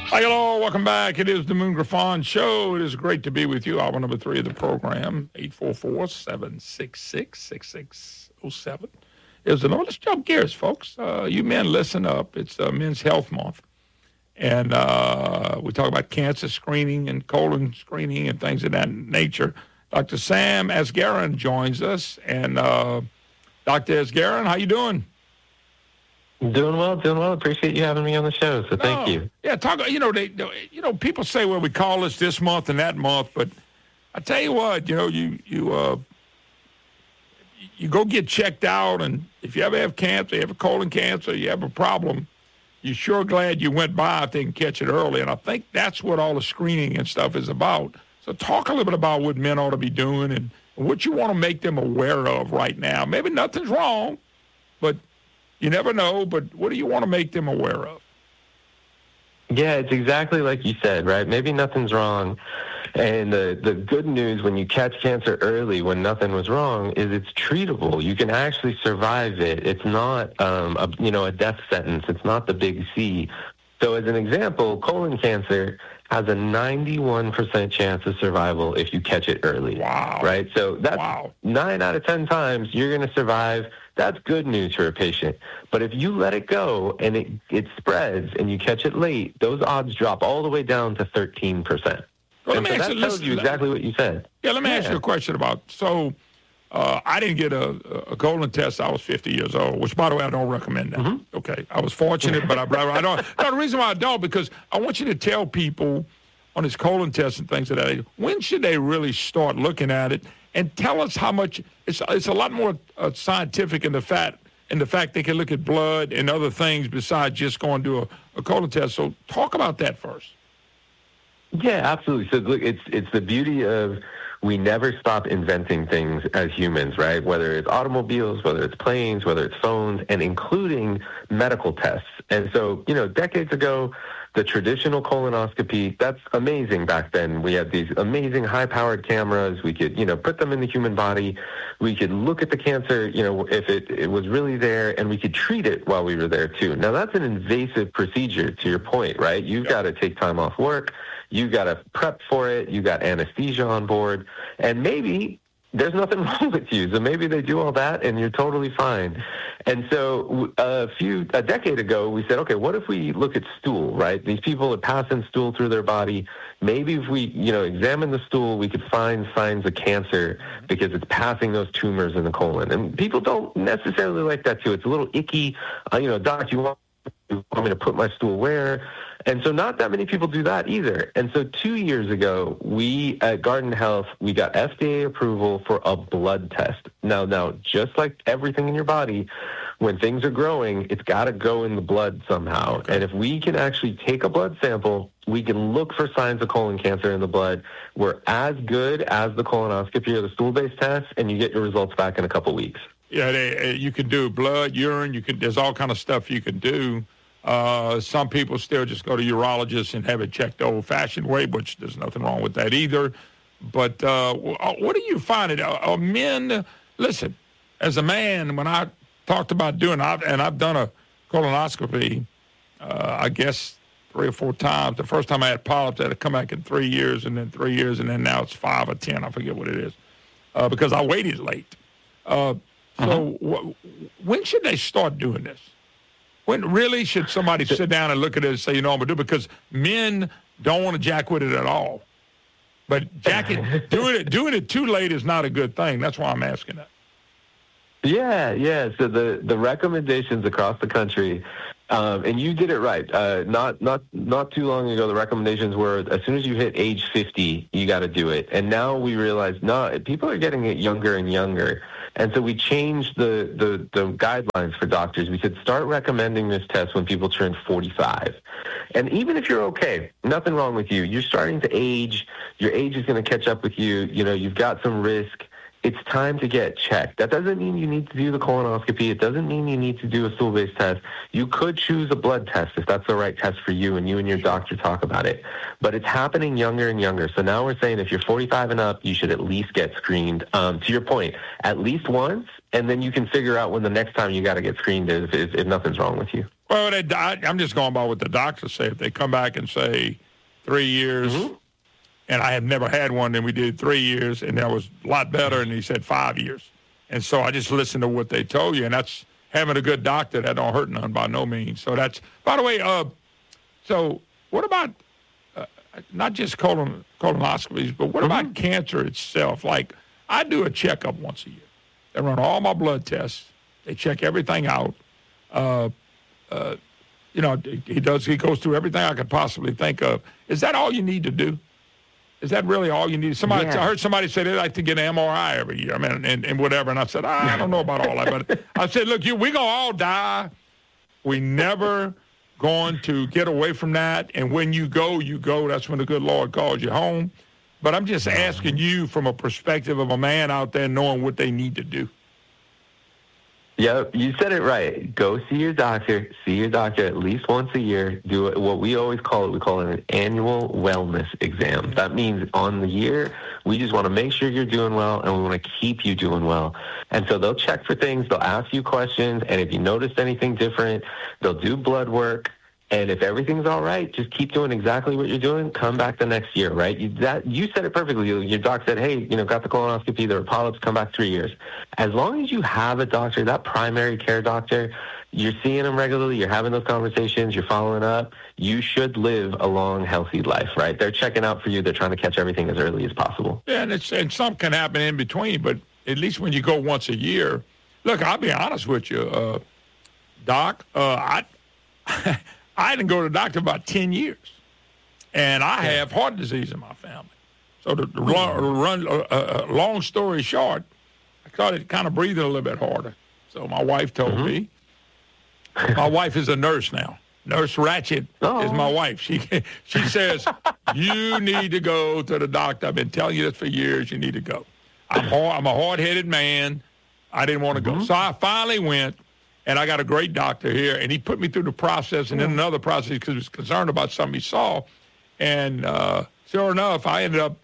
Hi, hello, welcome back. It is the Moon Griffon Show. It is great to be with you. Hour number 3 of the program, 844-766-6607. Is the number. Let's jump gears, folks. You men, listen up. It's Men's Health Month. And we talk about cancer screening and colon screening and things of that nature. Dr. Sam Asgharian joins us. And Dr. Asgharian, how you doing? Doing well. Appreciate you having me on the show, so thank you. Yeah, people say, well, we call this month and that month, but I tell you what, you go get checked out, and if you ever have cancer, you have a colon cancer, you have a problem, you're sure glad you went by if they can catch it early, and I think that's what all the screening and stuff is about. So talk a little bit about what men ought to be doing and what you want to make them aware of right now. Maybe nothing's wrong, but you never know, but what do you want to make them aware of? Yeah, it's exactly like you said, right? Maybe nothing's wrong. And the good news when you catch cancer early when nothing was wrong is it's treatable. You can actually survive it. It's not a death sentence. It's not the big C. So as an example, colon cancer has a 91% chance of survival if you catch it early. Wow. Right? So that's 9 out of 10 times you're going to survive. That's good news for a patient. But if you let it go and it spreads and you catch it late, those odds drop all the way down to 13%. Well, that tells you exactly what you said. Yeah, let me ask you a question about, I didn't get a colon test. I was 50 years old, which, by the way, I don't recommend that. Mm-hmm. Okay, I was fortunate, but I don't. No, the reason why I don't, because I want you to tell people on this colon test and things of that age, when should they really start looking at it? And tell us how much, it's a lot more scientific in the fact they can look at blood and other things besides just going to a colon test. So talk about that first. Yeah, absolutely. So look, it's the beauty of we never stop inventing things as humans, right? Whether it's automobiles, whether it's planes, whether it's phones, and including medical tests. And so, decades ago, the traditional colonoscopy, that's amazing back then. We had these amazing high-powered cameras. We could, put them in the human body. We could look at the cancer, if it was really there, and we could treat it while we were there, too. Now, that's an invasive procedure, to your point, right? You've got to take time off work. You got to prep for it. You got anesthesia on board. And maybe there's nothing wrong with you. So maybe they do all that and you're totally fine. And so a decade ago, we said, okay, what if we look at stool, right? These people are passing stool through their body. Maybe if we, examine the stool, we could find signs of cancer because it's passing those tumors in the colon. And people don't necessarily like that too. It's a little icky. Doc, you want me to put my stool where? And so not that many people do that either. And so 2 years ago, we at Guardant Health, we got FDA approval for a blood test. Now, just like everything in your body, when things are growing, it's got to go in the blood somehow. Okay. And if we can actually take a blood sample, we can look for signs of colon cancer in the blood. We're as good as the colonoscopy or the stool-based test, and you get your results back in a couple weeks. Yeah, you can do blood, urine. There's all kind of stuff you can do. Some people still just go to urologists and have it checked the old-fashioned way, which there's nothing wrong with that either. But what do you find? Men, listen, as a man, when I talked about doing, and I've done a colonoscopy, I guess 3 or 4 times. The first time I had polyps, I had to come back in 3 years, and then 3 years, and then now it's 5 or 10. I forget what it is, because I waited late. So when should they start doing this? When really should somebody sit down and look at it and say, I'm going to do it? Because men don't want to jack with it at all. But doing it too late is not a good thing. That's why I'm asking that. Yeah. So the recommendations across the country, and you did it right. Not too long ago, the recommendations were as soon as you hit age 50, you got to do it. And now we realize, people are getting it younger and younger. And so we changed the guidelines for doctors. We said start recommending this test when people turn 45. And even if you're okay, nothing wrong with you, you're starting to age, your age is going to catch up with you, you've got some risk. It's time to get checked. That doesn't mean you need to do the colonoscopy. It doesn't mean you need to do a stool-based test. You could choose a blood test if that's the right test for you, and you and your doctor talk about it. But it's happening younger and younger. So now we're saying if you're 45 and up, you should at least get screened. To your point, at least once, and then you can figure out when the next time you got to get screened is if nothing's wrong with you. Well, I'm just going by what the doctors say. If they come back and say 3 years, and I have never had one, then we did 3 years, and that was a lot better, and he said 5 years. And so I just listened to what they told you, and that's having a good doctor. That don't hurt none by no means. So that's, by the way, so what about not just colonoscopies, but what about cancer itself? Like, I do a checkup once a year. They run all my blood tests. They check everything out. He goes through everything I could possibly think of. Is that all you need to do? Is that really all you need? I heard somebody say they like to get an MRI every year. I mean, and whatever. And I said, I don't know about all that. But I said, look, we're going to all die. We never going to get away from that. And when you go, you go. That's when the good Lord calls you home. But I'm just asking you from a perspective of a man out there knowing what they need to do. Yep, you said it right. Go see your doctor. See your doctor at least once a year. Do what we always call it. We call it an annual wellness exam. That means on the year, we just want to make sure you're doing well, and we want to keep you doing well. And so they'll check for things. They'll ask you questions, and if you notice anything different, they'll do blood work. And if everything's all right, just keep doing exactly what you're doing. Come back the next year, right? You said it perfectly. Your doc said, hey, got the colonoscopy, there were polyps, come back 3 years. As long as you have a doctor, that primary care doctor, you're seeing them regularly, you're having those conversations, you're following up, you should live a long, healthy life, right? They're checking out for you. They're trying to catch everything as early as possible. Yeah, and some can happen in between, but at least when you go once a year, look, I'll be honest with you, Doc, I didn't go to the doctor about 10 years, and I have heart disease in my family. So to run long story short, I started kind of breathing a little bit harder. So my wife told me. My wife is a nurse now. Nurse Ratchet is my wife. She says, you need to go to the doctor. I've been telling you this for years. You need to go. I'm a hard-headed man. I didn't want to go. So I finally went. And I got a great doctor here, and he put me through the process and then another process because he was concerned about something he saw. And sure enough, I ended up,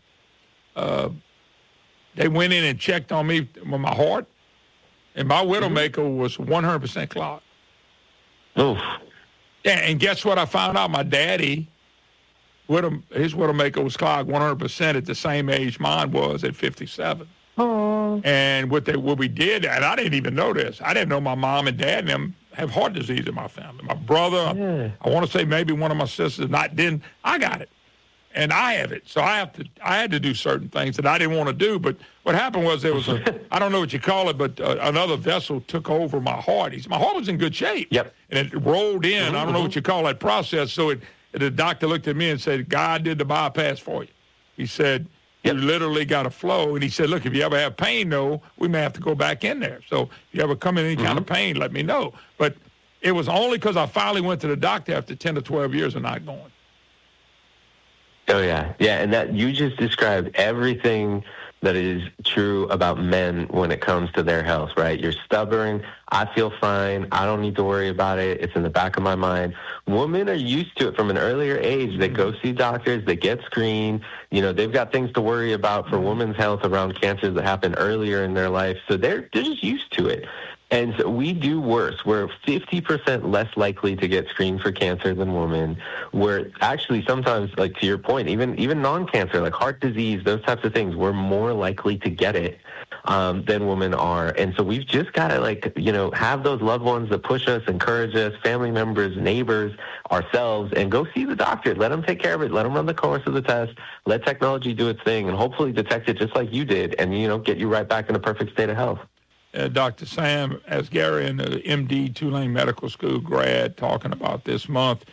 they went in and checked on me with my heart, and my widowmaker was 100% clogged. Oof. Yeah, and guess what I found out? My daddy, his widowmaker was clogged 100% at the same age mine was at 57. And what we did, and I didn't even know this. I didn't know my mom and dad and them have heart disease in my family. My brother, I want to say maybe one of my sisters, I got it, and I have it. So I had to do certain things that I didn't want to do. But what happened was there was I don't know what you call it, but another vessel took over my heart. My heart was in good shape. Yep. And it rolled in. I don't know what you call that process. So the doctor looked at me and said, God did the bypass for you. He said, you literally got a flow. And he said, look, if you ever have pain, though, we may have to go back in there. So if you ever come in any kind of pain, let me know. But it was only because I finally went to the doctor after 10 to 12 years of not going. Oh, yeah. Yeah, and that you just described everything that is true about men when it comes to their health, right? You're stubborn. I feel fine. I don't need to worry about it. It's in the back of my mind. Women are used to it from an earlier age. They go see doctors. They get screened. They've got things to worry about for women's health around cancers that happen earlier in their life. So they're just used to it. And so we do worse. We're 50% less likely to get screened for cancer than women. We're actually sometimes, like to your point, even non-cancer, like heart disease, those types of things, we're more likely to get it than women are. And so we've just got to, have those loved ones that push us, encourage us, family members, neighbors, ourselves, and go see the doctor. Let them take care of it. Let them run the course of the test. Let technology do its thing and hopefully detect it just like you did and, get you right back in a perfect state of health. Dr. Sam Asgharian, MD, Tulane Medical School grad, talking about this month.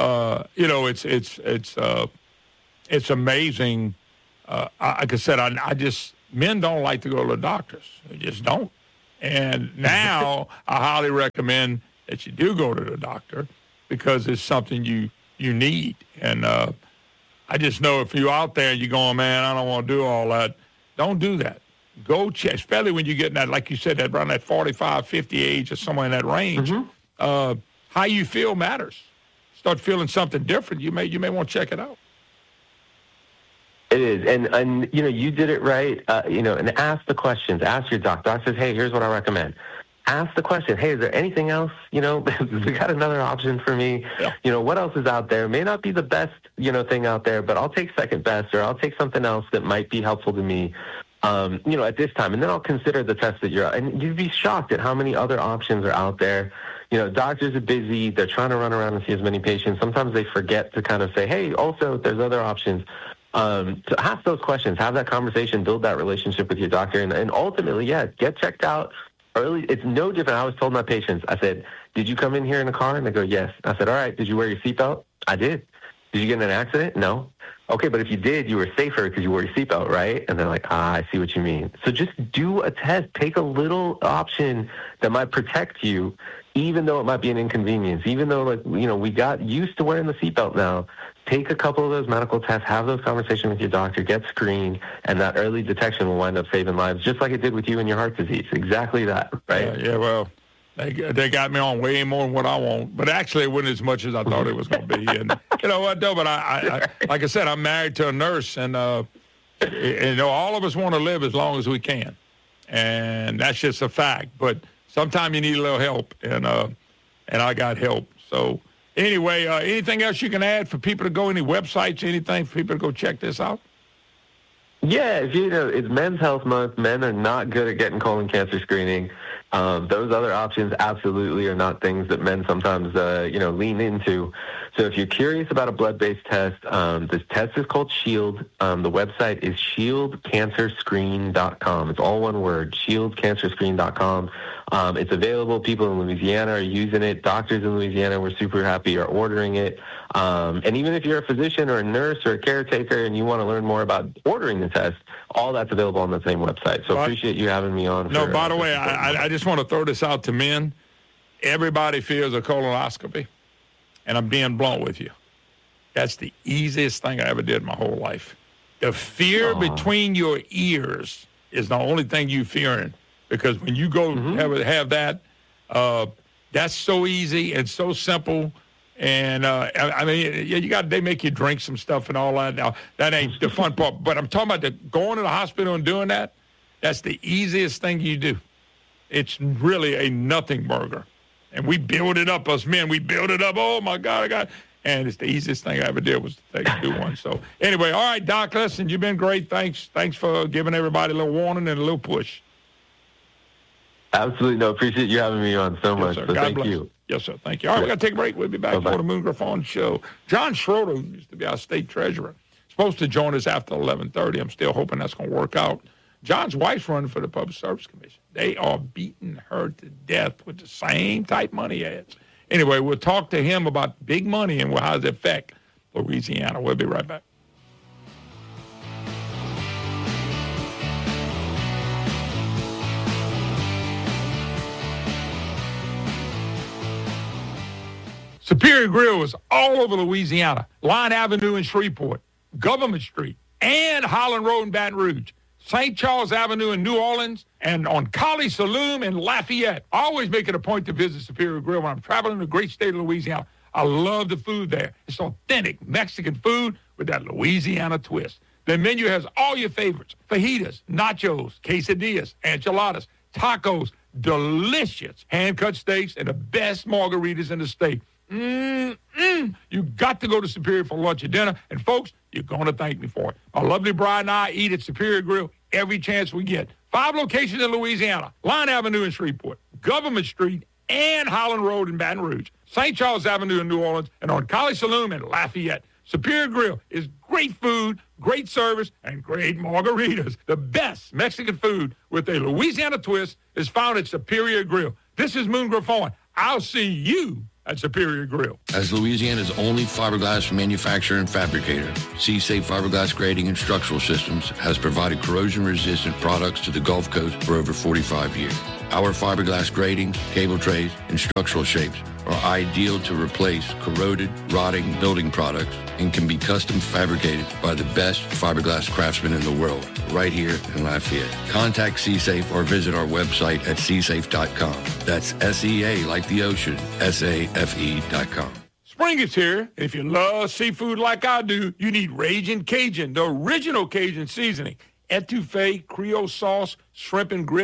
It's amazing. Like I said, men don't like to go to the doctors. They just don't. And now I highly recommend that you do go to the doctor because it's something you need. And I just know if you're out there and you're going, man, I don't want to do all that, don't do that. Go check, especially when you get in that, like you said, that around that 45, 50 age or somewhere in that range. How you feel matters. Start feeling something different, you may want to check it out. It is, and you did it right. And ask the questions. Ask your doc. Doc says, hey, here's what I recommend. ask the question, hey, is there anything else? You know, we got another option for me. Yeah. You know, what else is out there? May not be the best, you know, thing out there, but I'll take second best, or I'll take something else that might be helpful to me, you know, at this time. And then I'll consider the test that and you'd be shocked at how many other options are out there. You know, doctors are busy. They're trying to run around and see as many patients. Sometimes they forget to kind of say, hey, also, there's other options. To ask those questions, have that conversation, build that relationship with your doctor, and ultimately, yeah, get checked out early. It's no different. I always told my patients, I said, did you come in here in a car? And they go, yes. I said, all right, did you wear your seatbelt? I did. Did you get in an accident? No. Okay, but if you did, you were safer because you wore your seatbelt, right? And they're like, I see what you mean. So just do a test. Take a little option that might protect you, even though it might be an inconvenience, even though, like, you know, we got used to wearing the seatbelt now. Take a couple of those medical tests, have those conversations with your doctor, get screened, and that early detection will wind up saving lives, just like it did with you and your heart disease. Exactly that, right? Yeah, well, they got me on way more than what I want, but actually it wasn't as much as I thought it was going to be. And you know what, though, but I like I said, I'm married to a nurse, and you know, all of us want to live as long as we can, and that's just a fact. But sometimes you need a little help, and I got help. So anyway, anything else you can add for people to go? Any websites, anything for people to go check this out? Yeah, if you know, it's Men's Health Month. Men are not good at getting colon cancer screening. Those other options absolutely are not things that men sometimes, you know, lean into. So if you're curious about a blood-based test, this test is called SHIELD. The website is shieldcancerscreen.com. It's all one word, shieldcancerscreen.com. It's available. People in Louisiana are using it. Doctors in Louisiana, we're super happy, are ordering it. And even if you're a physician or a nurse or a caretaker and you want to learn more about ordering the test, all that's available on the same website. So appreciate you having me on. No, by the way, I just want to throw this out to men. Everybody fears a colonoscopy, and I'm being blunt with you. That's the easiest thing I ever did my whole life. The fear between your ears is the only thing you're fearing, because when you go have that, that's so easy and so simple. And, I mean, they make you drink some stuff and all that. Now, that ain't the fun part. But I'm talking about going to the hospital and doing that. That's the easiest thing you do. It's really a nothing burger. And we build it up, us men. We build it up. Oh, my God, I got it. And it's the easiest thing I ever did was to do one. So, anyway, all right, Doc, listen, you've been great. Thanks for giving everybody a little warning and a little push. Absolutely. No, appreciate you having me on so much. Sir. So God thank bless. you. Yes, sir. Thank you. All right, we got to take a break. We'll be back for the Moon Griffon Show. John Schroeder, who used to be our state treasurer, supposed to join us after 11:30. I'm still hoping that's going to work out. John's wife's running for the Public Service Commission. They are beating her to death with the same type money ads. Anyway, we'll talk to him about big money and how does it affect Louisiana. We'll be right back. Superior Grill is all over Louisiana. Line Avenue in Shreveport, Government Street, and Holland Road in Baton Rouge, St. Charles Avenue in New Orleans, and on Collie Saloon in Lafayette. I always make it a point to visit Superior Grill when I'm traveling the great state of Louisiana. I love the food there. It's authentic Mexican food with that Louisiana twist. The menu has all your favorites: fajitas, nachos, quesadillas, enchiladas, tacos, delicious hand-cut steaks, and the best margaritas in the state. You got to go to Superior for lunch or dinner. And, folks, you're going to thank me for it. My lovely bride and I eat at Superior Grill every chance we get. 5 locations in Louisiana: Line Avenue in Shreveport, Government Street, and Holland Road in Baton Rouge, St. Charles Avenue in New Orleans, and on Collie Saloon in Lafayette. Superior Grill is great food, great service, and great margaritas. The best Mexican food with a Louisiana twist is found at Superior Grill. This is Moon Griffon. I'll see you at Superior Grill. As Louisiana's only fiberglass manufacturer and fabricator, C-Safe Fiberglass Grading and Structural Systems has provided corrosion-resistant products to the Gulf Coast for over 45 years. Our fiberglass grading, cable trays, and structural shapes are ideal to replace corroded, rotting building products and can be custom fabricated by the best fiberglass craftsmen in the world, right here in Lafayette. Contact C-Safe or visit our website at csafe.com. That's S-E-A like the ocean, S-A-F-E.com. Spring is here. If you love seafood like I do, you need Ragin' Cajun, the original Cajun seasoning. Etouffee, Creole sauce, shrimp and grits,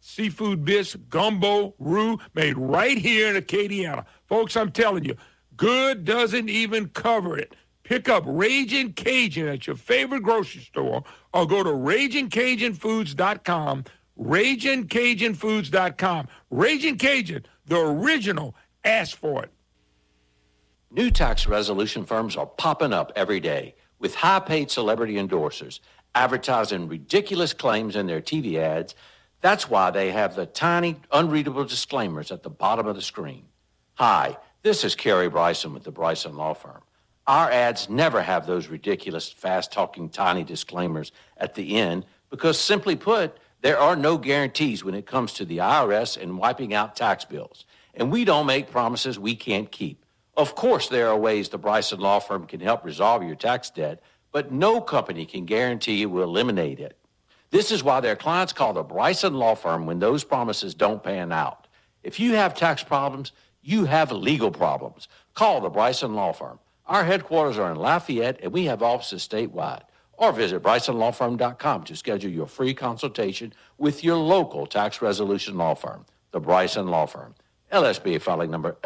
seafood bisque, gumbo, roux, made right here in Acadiana. Folks, I'm telling you, good doesn't even cover it. Pick up Ragin' Cajun at your favorite grocery store or go to RaginCajunFoods.com. RaginCajunFoods.com. Ragin' Cajun, the original. Ask for it. New tax resolution firms are popping up every day with high-paid celebrity endorsers advertising ridiculous claims in their TV ads. That's why they have the tiny, unreadable disclaimers at the bottom of the screen. Hi, this is Kerry Bryson with the Bryson Law Firm. Our ads never have those ridiculous, fast-talking, tiny disclaimers at the end because, simply put, there are no guarantees when it comes to the IRS and wiping out tax bills. And we don't make promises we can't keep. Of course, there are ways the Bryson Law Firm can help resolve your tax debt, but no company can guarantee it will eliminate it. This is why their clients call the Bryson Law Firm when those promises don't pan out. If you have tax problems, you have legal problems. Call the Bryson Law Firm. Our headquarters are in Lafayette, and we have offices statewide. Or visit BrysonLawFirm.com to schedule your free consultation with your local tax resolution law firm, the Bryson Law Firm. LSBA filing number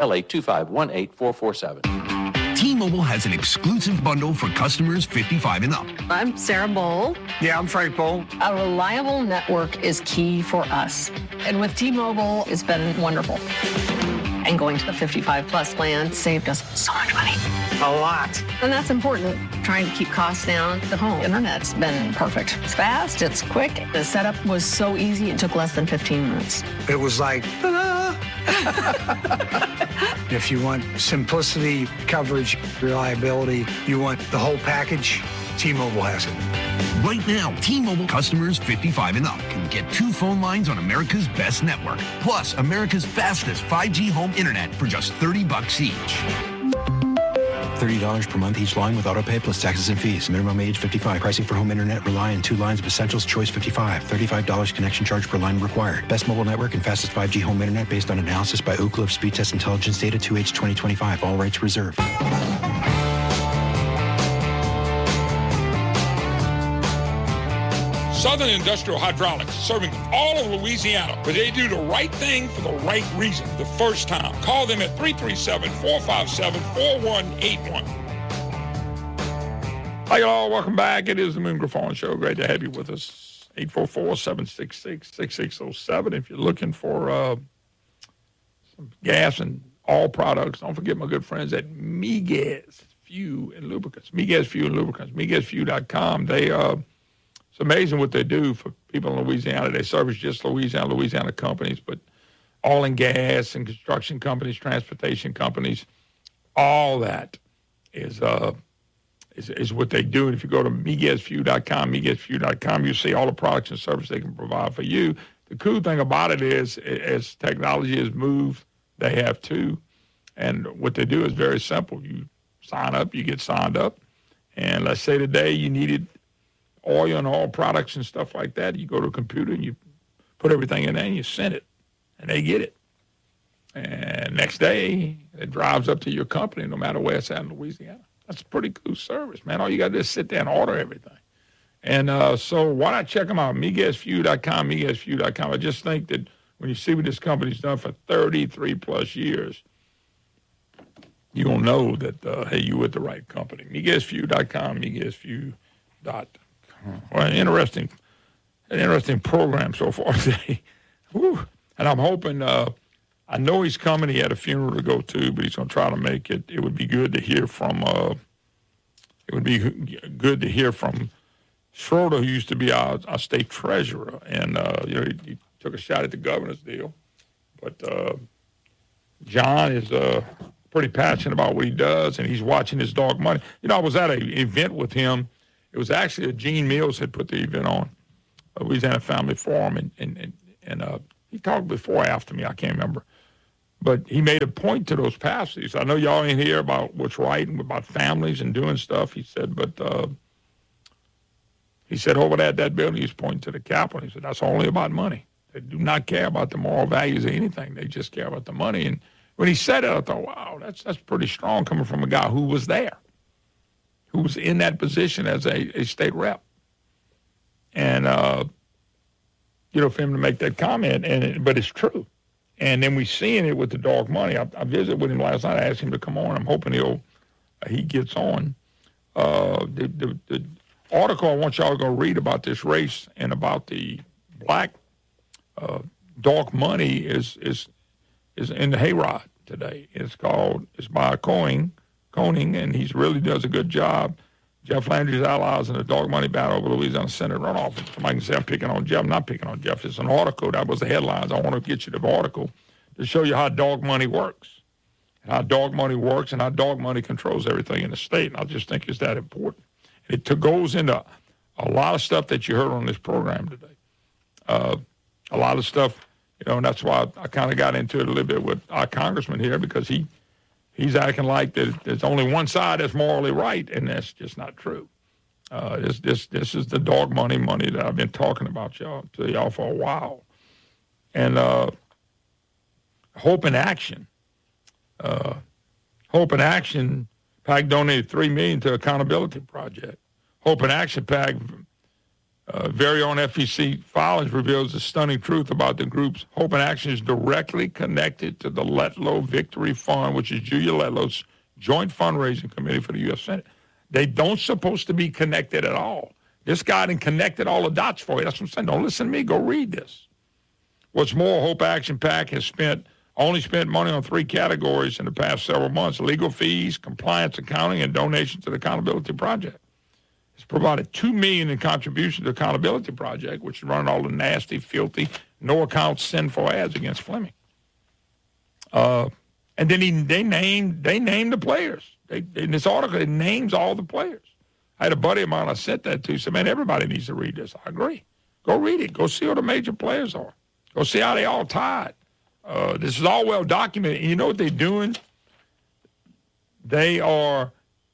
LA2518447. T-Mobile has an exclusive bundle for customers 55 and up. I'm Sarah Bowl. Yeah, I'm Frank Bowl. A reliable network is key for us. And with T-Mobile, it's been wonderful. And going to the 55-plus plan saved us so much money. A lot. And that's important. Trying to keep costs down. The home internet's been perfect. It's fast, it's quick. The setup was so easy, it took less than 15 minutes. It was like, if you want simplicity, coverage, reliability, you want the whole package, T-Mobile has it. Right now, T-Mobile customers 55 and up can get 2 phone lines on America's best network, plus America's fastest 5G home internet for just $30 each. $30 per month each line with autopay plus taxes and fees. Minimum age 55. Pricing for home internet rely on 2 lines of Essentials Choice 55. $35 connection charge per line required. Best mobile network and fastest 5G home internet based on analysis by Ookla of Speed Test Intelligence data 2H 2025. All rights reserved. Southern Industrial Hydraulics, serving all of Louisiana, but they do the right thing for the right reason the first time. Call them at 337-457-4181. Hi, y'all. Welcome back. It is the Moon Griffon Show. Great to have you with us. 844-766-6607. If you're looking for some gas and oil products, don't forget my good friends at MeGas Fuel and Lubricants. MeGas Fuel and Lubricants. MeGasFuel.com. It's amazing what they do for people in Louisiana. They service just Louisiana companies, but oil and gas and construction companies, transportation companies, all that is what they do. And if you go to MeGasFuel.com, you see all the products and services they can provide for you. The cool thing about it is, as technology has moved, they have too. And what they do is very simple. You sign up, you get signed up, and let's say today you needed oil and oil products and stuff like that. You go to a computer and you put everything in there and you send it, and they get it. And next day, it drives up to your company no matter where it's at in Louisiana. That's a pretty cool service, man. All you got to do is sit there and order everything. And so why not check them out, MeGasFuel.com, MeGasFuel.com. I just think that when you see what this company's done for 33-plus years, you're going to know that, hey, you're with the right company. MeGasFuel.com, MeGasFuel.com. Well, an interesting program so far today. Whew. And I'm hoping, I know he's coming. He had a funeral to go to, but he's going to try to make it. It would be good to hear from, Schroeder, who used to be our state treasurer. And, he took a shot at the governor's deal. But John is pretty passionate about what he does, and he's watching his dog Money. I was at an event with him. It was actually Gene Mills had put the event on, Louisiana Family Forum, and he talked before or after me, I can't remember. But he made a point to those pastors. I know y'all ain't hear about what's right and about families and doing stuff. He said, but over there at that building, he's pointing to the Capitol. He said, that's only about money. They do not care about the moral values or anything. They just care about the money. And when he said it, I thought, wow, that's pretty strong coming from a guy who was there, who was in that position as a state rep. And for him to make that comment, but it's true. And then we seeing it with the dog money. I visited with him last night. I asked him to come on. I'm hoping he gets on. The article I want y'all to go read about this race and about the black dog money is in the Hayride today. It's by Koenig, and he really does a good job. Jeff Landry's allies in the dog money battle over Louisiana Senate runoff. Somebody can say I'm picking on Jeff. I'm not picking on Jeff. It's an article. That was the headlines. I want to get you the article to show you how dog money works, and how dog money works, and how dog money controls everything in the state. And I just think it's that important. It goes into a lot of stuff that you heard on this program today. A lot of stuff, and that's why I kind of got into it a little bit with our congressman here, because he's acting like there's only one side that's morally right, and that's just not true. This is the dog money that I've been talking about to y'all for a while. And Hope in Action. Hope in Action, PAC donated $3 million to Accountability Project. Hope in Action PAC, very own FEC filings reveals the stunning truth about the group's. Hope in Action is directly connected to the Letlow Victory Fund, which is Julia Letlow's joint fundraising committee for the U.S. Senate. They don't supposed to be connected at all. This guy done connected all the dots for you. That's what I'm saying. Don't listen to me. Go read this. What's more, Hope Action PAC has only spent money on 3 categories in the past several months: legal fees, compliance accounting, and donations to the Accountability Project. It's provided $2 million in contribution to the Accountability Project, which is running all the nasty, filthy, no-account, sinful ads against Fleming. And then they named the players. In this article, it names all the players. I had a buddy of mine I sent that to. He said, man, everybody needs to read this. I agree. Go read it. Go see who the major players are. Go see how they all tied. This is all well documented. And you know what they're doing? They are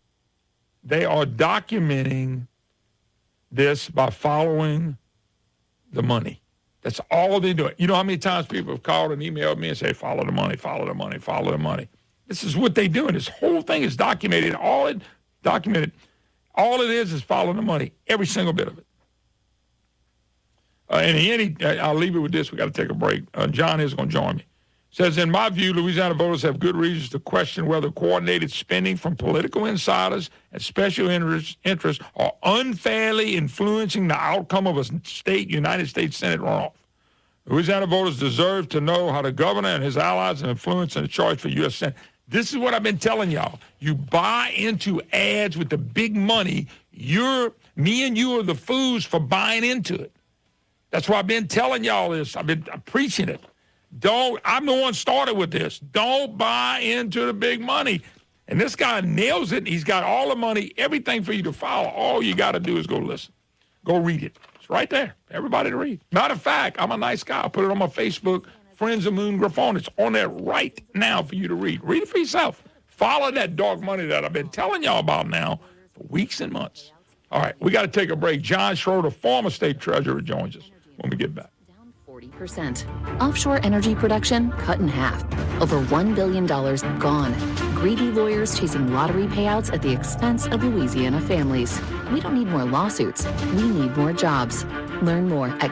documenting this by following the money. That's all they're doing. You know how many times people have called and emailed me and say, follow the money, follow the money, follow the money. This is what they're doing. This whole thing is documented. All it is follow the money, every single bit of it. I'll leave it with this. We got to take a break. John is going to join me. Says, in my view, Louisiana voters have good reasons to question whether coordinated spending from political insiders and special interests are unfairly influencing the outcome of a United States Senate runoff. Louisiana voters deserve to know how the governor and his allies are influencing the choice for U.S. Senate. This is what I've been telling y'all. You buy into ads with the big money. Me and you are the fools for buying into it. That's why I've been telling y'all this. I'm preaching it. I'm the one started with this. Don't buy into the big money. And this guy nails it. He's got all the money, everything for you to follow. All you got to do is go listen. Go read it. It's right there. Everybody to read. Matter of fact, I'm a nice guy. I'll put it on my Facebook, Friends of Moon Griffon. It's on there right now for you to read. Read it for yourself. Follow that dog money that I've been telling y'all about now for weeks and months. All right, we got to take a break. John Schroeder, former state treasurer, joins us when we get back. 40%. Offshore energy production cut in half. Over $1 billion gone. Greedy lawyers chasing lottery payouts at the expense of Louisiana families. We don't need more lawsuits. We need more jobs. Learn more at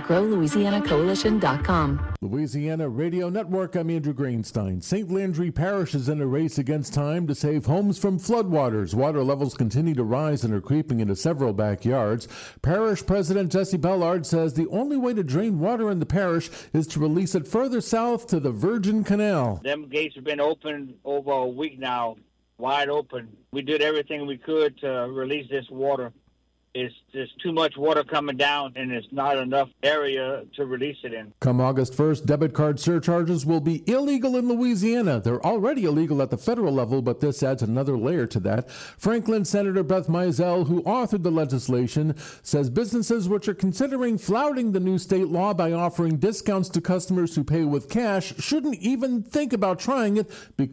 growlouisianacoalition.com. Louisiana Radio Network, I'm Andrew Greenstein. St. Landry Parish is in a race against time to save homes from floodwaters. Water levels continue to rise and are creeping into several backyards. Parish President Jesse Bellard says the only way to drain water in the parish is to release it further south to the Virgin Canal. Them gates have been open over a week now, wide open. We did everything we could to release this water. It's just too much water coming down, and it's not enough area to release it in. Come August 1st, debit card surcharges will be illegal in Louisiana. They're already illegal at the federal level, but this adds another layer to that. Franklin Senator Beth Mizell, who authored the legislation, says businesses which are considering flouting the new state law by offering discounts to customers who pay with cash shouldn't even think about trying it because